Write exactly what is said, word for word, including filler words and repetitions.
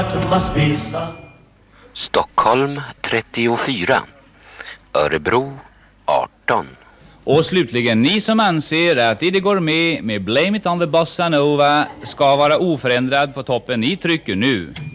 heart must be sung. Stockholm trettiofyra, Örebro arton. Och slutligen, ni som anser att det går med med Blame It on the Bossa Nova ska vara oförändrad på toppen, ni trycker nu.